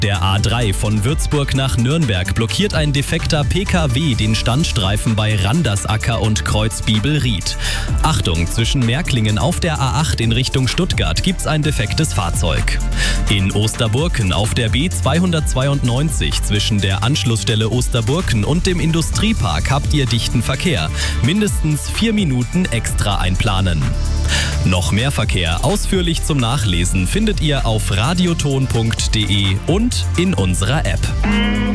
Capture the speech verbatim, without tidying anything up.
Der A drei von Würzburg nach Nürnberg blockiert ein defekter P K W den Standstreifen bei Randersacker und Kreuzbiebelried. Achtung, zwischen Märklingen auf der A acht in Richtung Stuttgart gibt's ein defektes Fahrzeug. In Osterburken auf der B zweihundertzweiundneunzig zwischen der Anschlussstelle Osterburken und dem Industriepark habt ihr dichten Verkehr. Mindestens vier Minuten extra einplanen. Noch mehr Verkehr ausführlich zum Nachlesen findet ihr auf radioton punkt de und in unserer App.